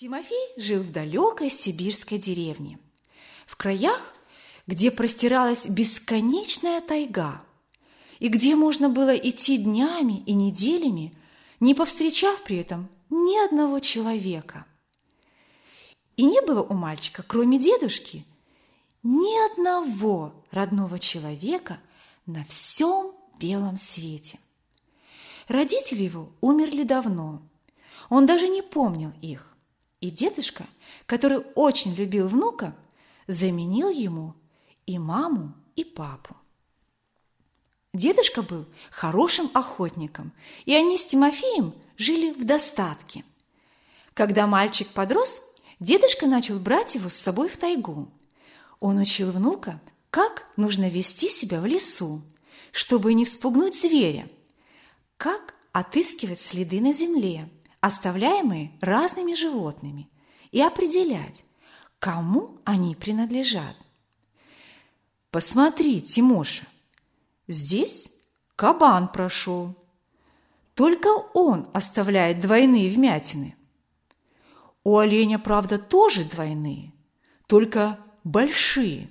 Тимофей жил в далекой сибирской деревне, в краях, где простиралась бесконечная тайга, и где можно было идти днями и неделями, не повстречав при этом ни одного человека. И не было у мальчика, кроме дедушки, ни одного родного человека на всем белом свете. Родители его умерли давно, он даже не помнил их. И дедушка, который очень любил внука, заменил ему и маму, и папу. Дедушка был хорошим охотником, и они с Тимофеем жили в достатке. Когда мальчик подрос, дедушка начал брать его с собой в тайгу. Он учил внука, как нужно вести себя в лесу, чтобы не вспугнуть зверя, как отыскивать следы на земле, оставляемые разными животными, и определять, кому они принадлежат. «Посмотри, Тимоша, здесь кабан прошел. Только он оставляет двойные вмятины. У оленя, правда, тоже двойные, только большие.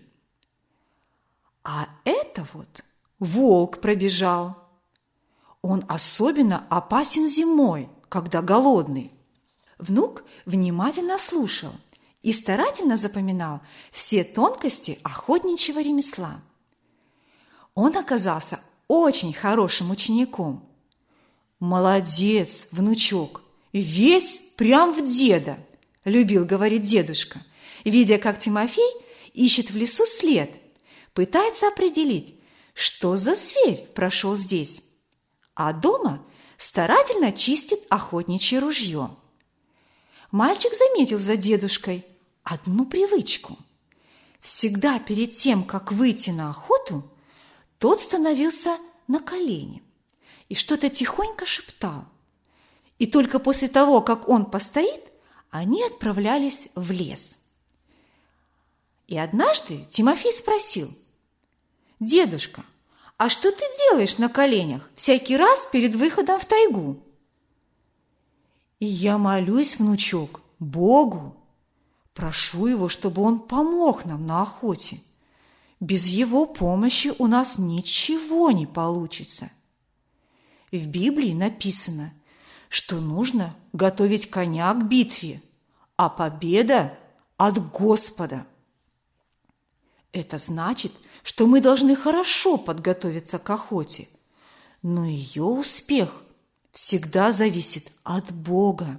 А это вот волк пробежал. Он особенно опасен зимой, когда голодный». Внук внимательно слушал и старательно запоминал все тонкости охотничьего ремесла. Он оказался очень хорошим учеником. «Молодец, внучок, весь прям в деда», – любил говорить дедушка, видя, как Тимофей ищет в лесу след, пытается определить, что за зверь прошел здесь, а дома старательно чистит охотничье ружье. Мальчик заметил за дедушкой одну привычку. Всегда перед тем, как выйти на охоту, тот становился на колени и что-то тихонько шептал. И только после того, как он постоит, они отправлялись в лес. И однажды Тимофей спросил: «Дедушка, а что ты делаешь на коленях всякий раз перед выходом в тайгу?» «И я молюсь, внучок, Богу, прошу его, чтобы он помог нам на охоте. Без его помощи у нас ничего не получится. В Библии написано, что нужно готовить коня к битве, а победа от Господа. Это значит, что мы должны хорошо подготовиться к охоте, но ее успех всегда зависит от Бога.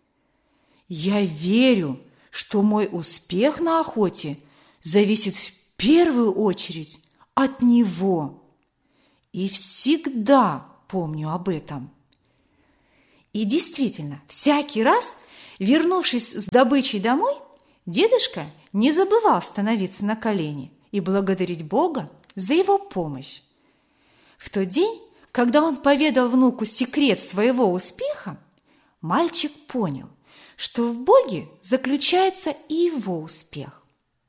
Я верю, что мой успех на охоте зависит в первую очередь от Него. И всегда помню об этом». И действительно, всякий раз, вернувшись с добычей домой, дедушка не забывал становиться на колени и благодарить Бога за его помощь. В тот день, когда он поведал внуку секрет своего успеха, мальчик понял, что в Боге заключается и его успех.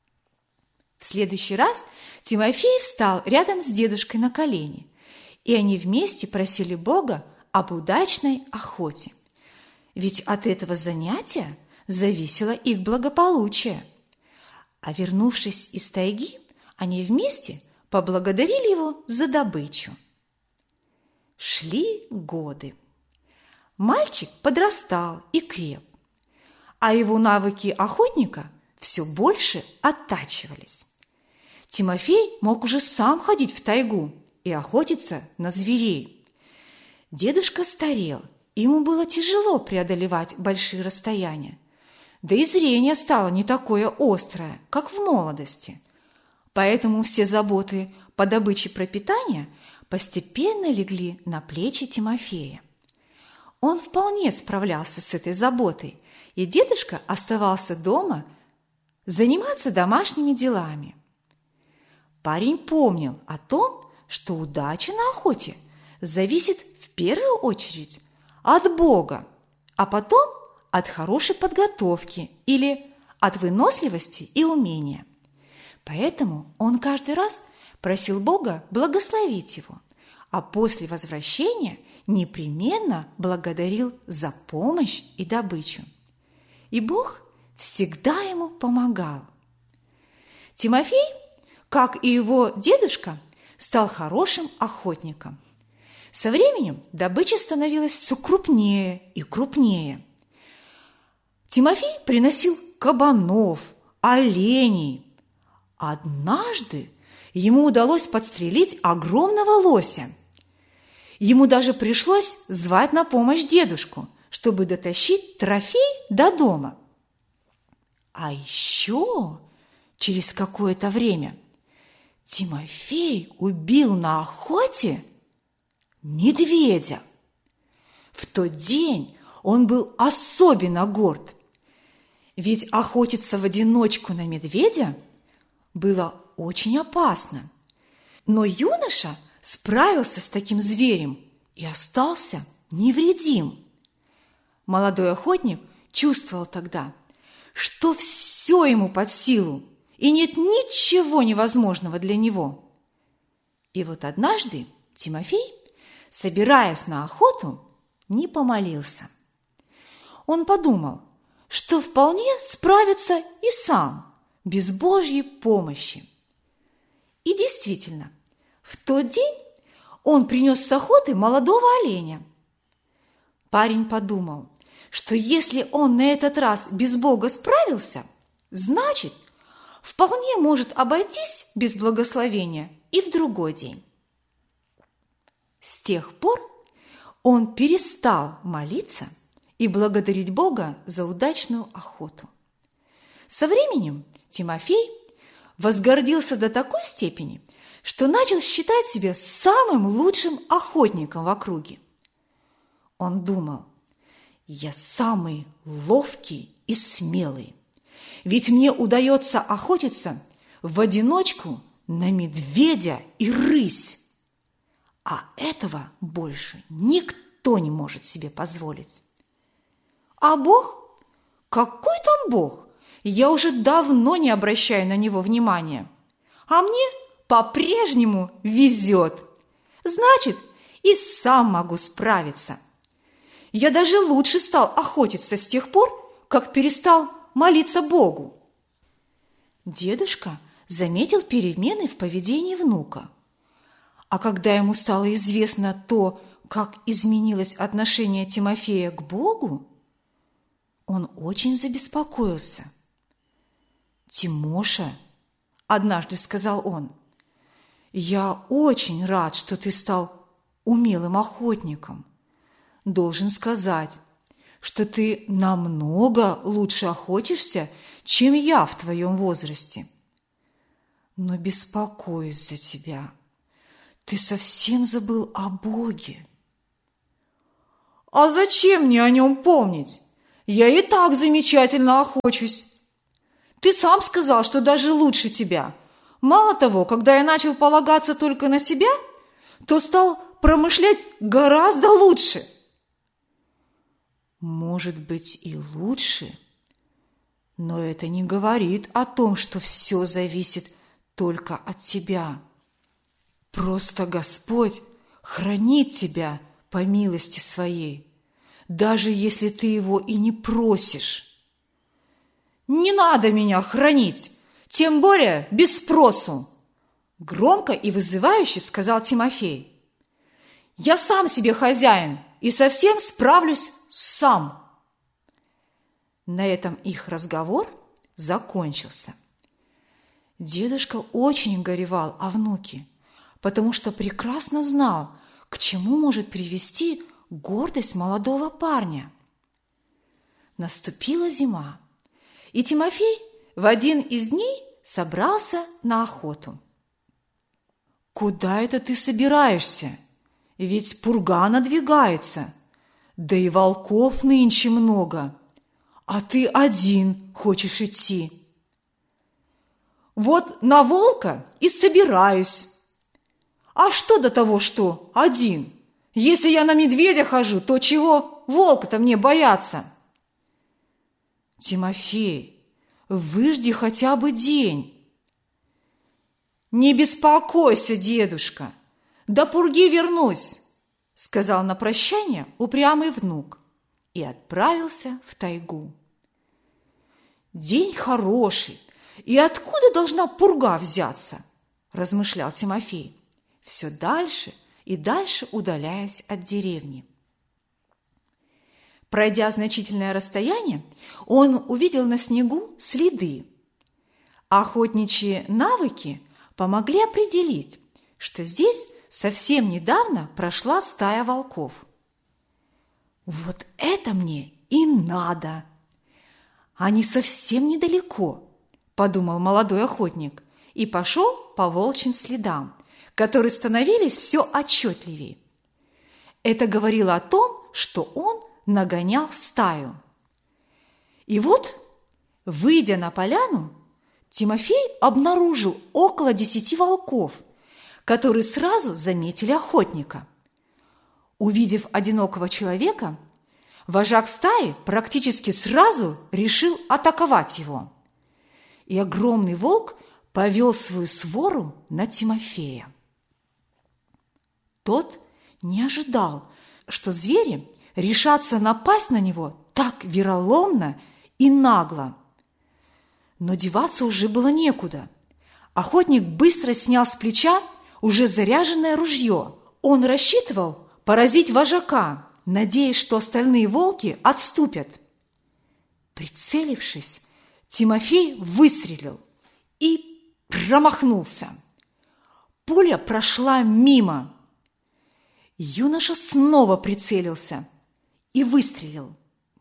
В следующий раз Тимофей встал рядом с дедушкой на колени, и они вместе просили Бога об удачной охоте. Ведь от этого занятия зависело их благополучие. А вернувшись из тайги, они вместе поблагодарили его за добычу. Шли годы. Мальчик подрастал и креп, а его навыки охотника все больше оттачивались. Тимофей мог уже сам ходить в тайгу и охотиться на зверей. Дедушка старел, ему было тяжело преодолевать большие расстояния, да и зрение стало не такое острое, как в молодости. Поэтому все заботы по добыче пропитания постепенно легли на плечи Тимофея. Он вполне справлялся с этой заботой, и дедушка оставался дома заниматься домашними делами. Парень помнил о том, что удача на охоте зависит в первую очередь от Бога, а потом от хорошей подготовки или от выносливости и умения. Поэтому он каждый раз просил Бога благословить его, а после возвращения непременно благодарил за помощь и добычу. и Бог всегда ему помогал. Тимофей, как и его дедушка, стал хорошим охотником. Со временем добыча становилась все крупнее и крупнее. Тимофей приносил кабанов, оленей. Однажды ему удалось подстрелить огромного лося. Ему даже пришлось звать на помощь дедушку, чтобы дотащить трофей до дома. А еще через какое-то время Тимофей убил на охоте медведя. В тот день он был особенно горд, ведь охотиться в одиночку на медведя было очень опасно. Но юноша справился с таким зверем и остался невредим. Молодой охотник чувствовал тогда, что все ему под силу, и нет ничего невозможного для него. И вот однажды Тимофей, собираясь на охоту, не помолился. Он подумал, что вполне справится и сам, без Божьей помощи. И действительно, в тот день он принес с охоты молодого оленя. Парень подумал, что если он на этот раз без Бога справился, значит, вполне может обойтись без благословения и в другой день. С тех пор он перестал молиться и благодарить Бога за удачную охоту. Со временем Тимофей возгордился до такой степени, что начал считать себя самым лучшим охотником в округе. Он думал: «Я самый ловкий и смелый, ведь мне удается охотиться в одиночку на медведя и рысь, а этого больше никто не может себе позволить. А Бог? Какой там Бог? Я уже давно не обращаю на него внимания, а мне по-прежнему везет. Значит, и сам могу справиться. Я даже лучше стал охотиться с тех пор, как перестал молиться Богу». Дедушка заметил перемены в поведении внука. А когда ему стало известно то, как изменилось отношение Тимофея к Богу, он очень забеспокоился. «Тимоша, – однажды сказал он, – я очень рад, что ты стал умелым охотником. Должен сказать, что ты намного лучше охотишься, чем я в твоем возрасте. Но беспокоюсь за тебя. Ты совсем забыл о Боге». «А зачем мне о нем помнить? Я и так замечательно охочусь. Ты сам сказал, что даже лучше тебя. Мало того, когда я начал полагаться только на себя, то стал промышлять гораздо лучше». «Может быть, и лучше, но это не говорит о том, что все зависит только от тебя. Просто Господь хранит тебя по милости своей, даже если ты его и не просишь». «Не надо меня хранить, тем более без спросу!» Громко и вызывающе сказал Тимофей. «Я сам себе хозяин и совсем справлюсь сам». На этом их разговор закончился. Дедушка очень горевал о внуке, потому что прекрасно знал, к чему может привести гордость молодого парня. Наступила зима, и Тимофей в один из дней собрался на охоту. «Куда это ты собираешься? Ведь пурга надвигается, да и волков нынче много, а ты один хочешь идти». «Вот на волка и собираюсь. А что до того, что один? Если я на медведя хожу, то чего волка-то мне бояться?» «Тимофей, выжди хотя бы день». «Не беспокойся, дедушка, до пурги вернусь», – сказал на прощание упрямый внук и отправился в тайгу. День хороший, и откуда должна пурга взяться? Размышлял Тимофей, все дальше и дальше удаляясь от деревни. Пройдя значительное расстояние, он увидел на снегу следы. Охотничьи навыки помогли определить, что здесь совсем недавно прошла стая волков. «Вот это мне и надо! Они совсем недалеко», – подумал молодой охотник и пошел по волчьим следам, которые становились все отчетливее. Это говорило о том, что он нагонял стаю. И вот, выйдя на поляну, Тимофей обнаружил около 10 волков, которые сразу заметили охотника. Увидев одинокого человека, вожак стаи практически сразу решил атаковать его. И огромный волк повел свою свору на Тимофея. Тот не ожидал, что звери решатся напасть на него так вероломно и нагло. Но деваться уже было некуда. Охотник быстро снял с плеча уже заряженное ружье. Он рассчитывал поразить вожака, надеясь, что остальные волки отступят. Прицелившись, Тимофей выстрелил и промахнулся. Пуля прошла мимо. Юноша снова прицелился и выстрелил.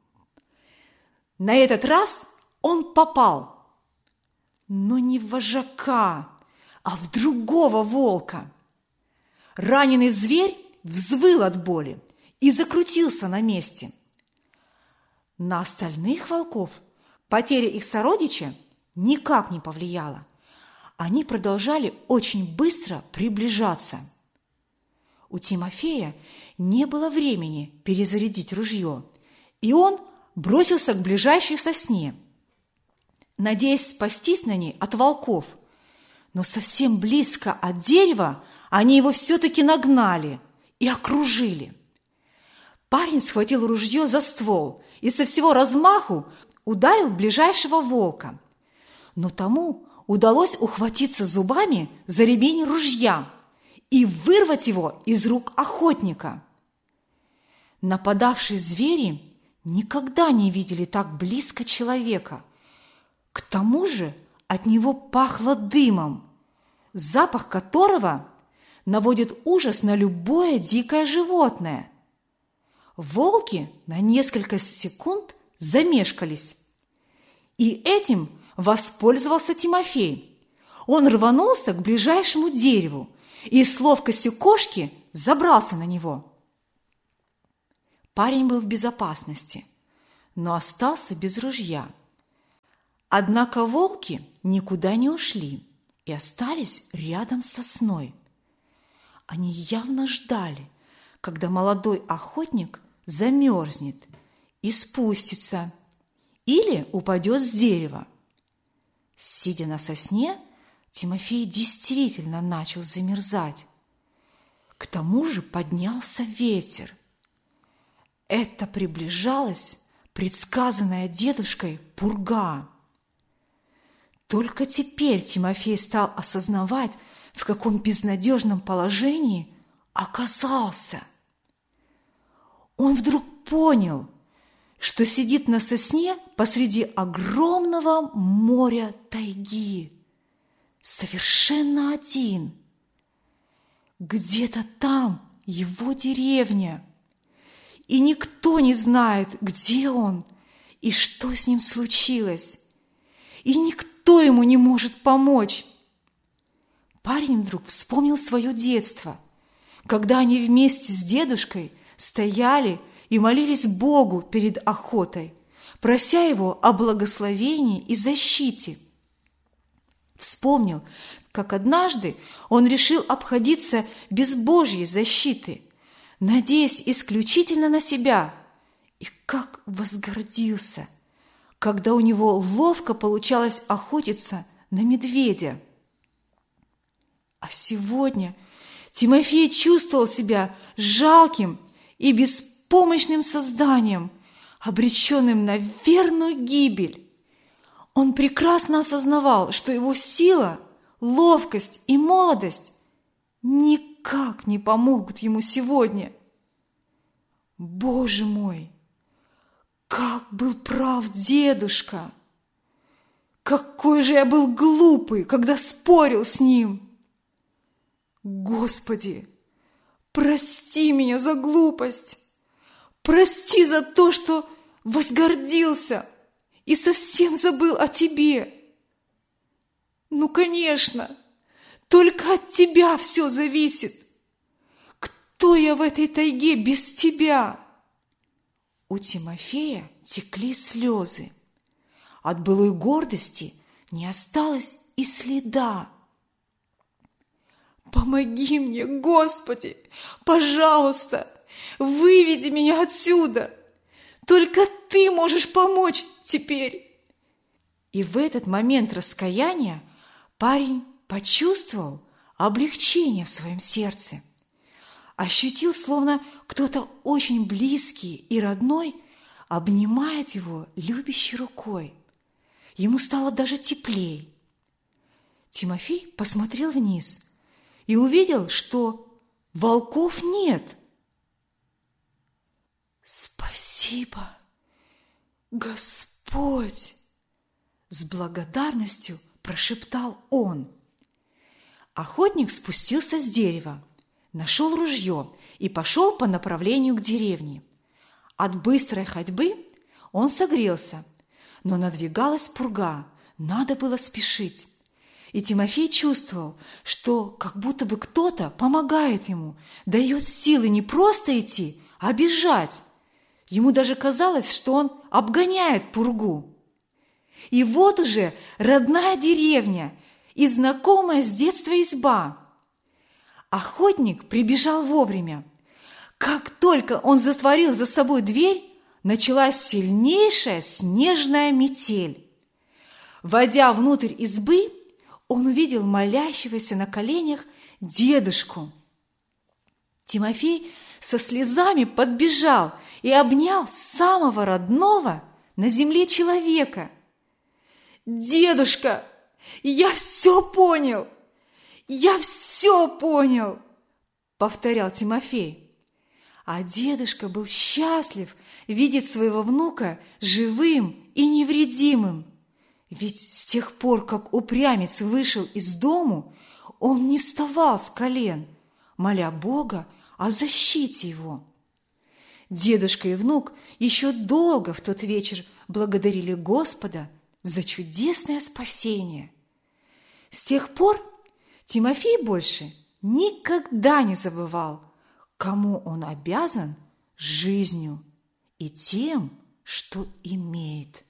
На этот раз он попал, но не в вожака, а в другого волка. Раненый зверь взвыл от боли и закрутился на месте. На остальных волков потеря их сородича никак не повлияла. Они продолжали очень быстро приближаться. У Тимофея не было времени перезарядить ружье, и он бросился к ближайшей сосне, надеясь спастись на ней от волков. Но совсем близко от дерева они его все-таки нагнали и окружили. Парень схватил ружье за ствол и со всего размаху ударил ближайшего волка. Но тому удалось ухватиться зубами за ремень ружья и вырвать его из рук охотника. Нападавшие звери никогда не видели так близко человека. К тому же от него пахло дымом, запах которого наводит ужас на любое дикое животное. Волки на несколько секунд замешкались. И этим воспользовался Тимофей. Он рванулся к ближайшему дереву и с ловкостью кошки забрался на него. Парень был в безопасности, но остался без ружья. Однако волки никуда не ушли и остались рядом с сосной. Они явно ждали, когда молодой охотник замерзнет и спустится или упадет с дерева. Сидя на сосне, Тимофей действительно начал замерзать. К тому же поднялся ветер. Это приближалась предсказанная дедушкой пурга. Только теперь Тимофей стал осознавать, в каком безнадежном положении оказался. Он вдруг понял, что сидит на сосне посреди огромного моря тайги, совершенно один. Где-то там его деревня, и никто не знает, где он и что с ним случилось, и никто ему не может помочь. Парень вдруг вспомнил свое детство, когда они вместе с дедушкой стояли и молились Богу перед охотой, прося его о благословении и защите. Вспомнил, как однажды он решил обходиться без Божьей защиты, надеясь исключительно на себя, и как возгордился, когда у него ловко получалось охотиться на медведя. А сегодня Тимофей чувствовал себя жалким и беспомощным созданием, обреченным на верную гибель. Он прекрасно осознавал, что его сила, ловкость и молодость никак не помогут ему сегодня. Боже мой, как был прав дедушка! Какой же я был глупый, когда спорил с ним! Господи, прости меня за глупость! Прости за то, что возгордился и совсем забыл о тебе. Ну, конечно, только от тебя все зависит. Кто я в этой тайге без тебя? У Тимофея текли слезы. От былой гордости не осталось и следа. Помоги мне, Господи, пожалуйста, выведи меня отсюда. Только Ты можешь помочь теперь. И в этот момент раскаяния парень почувствовал облегчение в своем сердце. Ощутил, словно кто-то очень близкий и родной обнимает его любящей рукой. Ему стало даже теплей. Тимофей посмотрел вниз и увидел, что волков нет. «Спасибо, Господь!» С благодарностью прошептал он. Охотник спустился с дерева, нашел ружье и пошел по направлению к деревне. От быстрой ходьбы он согрелся, но надвигалась пурга, надо было спешить. И Тимофей чувствовал, что как будто бы кто-то помогает ему, дает силы не просто идти, а бежать. Ему даже казалось, что он обгоняет пургу. И вот уже родная деревня и знакомая с детства изба. Охотник прибежал вовремя. Как только он затворил за собой дверь, началась сильнейшая снежная метель. Войдя внутрь избы, он увидел молящегося на коленях дедушку. Тимофей со слезами подбежал и обнял самого родного на земле человека. «Дедушка, я все понял! Я все понял!» – повторял Тимофей. А дедушка был счастлив видеть своего внука живым и невредимым. Ведь с тех пор, как упрямец вышел из дому, он не вставал с колен, моля Бога о защите его. Дедушка и внук еще долго в тот вечер благодарили Господа за чудесное спасение. С тех пор Тимофей больше никогда не забывал, кому он обязан жизнью и тем, что имеет.